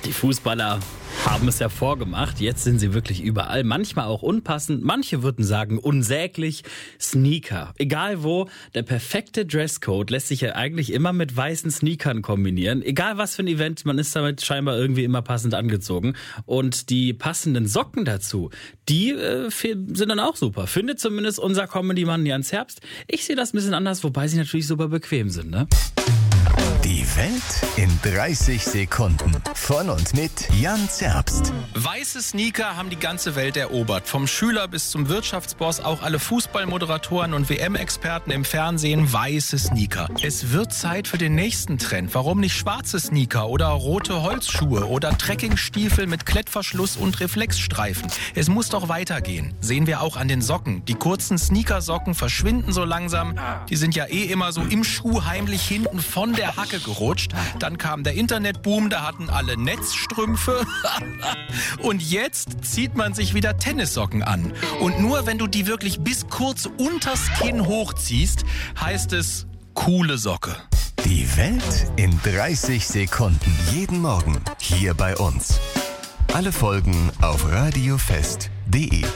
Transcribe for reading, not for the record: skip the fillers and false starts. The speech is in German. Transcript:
Die Fußballer haben es ja vorgemacht. Jetzt sind sie wirklich überall. Manchmal auch unpassend. Manche würden sagen unsäglich. Sneaker. Egal wo, der perfekte Dresscode lässt sich ja eigentlich immer mit weißen Sneakern kombinieren. Egal was für ein Event, man ist damit scheinbar irgendwie immer passend angezogen. Und die passenden Socken dazu, die sind dann auch super. Findet zumindest unser Comedy-Mann Jans Herbst. Ich sehe das ein bisschen anders, wobei sie natürlich super bequem sind, ne? Die Welt in 30 Sekunden. Von und mit Jans Herbst. Weiße Sneaker haben die ganze Welt erobert. Vom Schüler bis zum Wirtschaftsboss, auch alle Fußballmoderatoren und WM-Experten im Fernsehen, weiße Sneaker. Es wird Zeit für den nächsten Trend. Warum nicht schwarze Sneaker oder rote Holzschuhe oder Trekkingstiefel mit Klettverschluss und Reflexstreifen? Es muss doch weitergehen. Sehen wir auch an den Socken. Die kurzen Sneakersocken verschwinden so langsam. Die sind ja immer so im Schuh heimlich hinten von der Hacke gerutscht. Dann kam der Internetboom, da hatten alle Netzstrümpfe. Und jetzt zieht man sich wieder Tennissocken an. Und nur wenn du die wirklich bis kurz unters Kinn hochziehst, heißt es coole Socke. Die Welt in 30 Sekunden. Jeden Morgen hier bei uns. Alle Folgen auf radiofest.de.